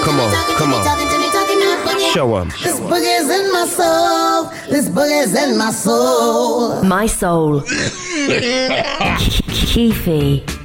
Come on, come on. Show 'em. This boogie's in my soul. This boogie's in my soul. My soul. Keefy.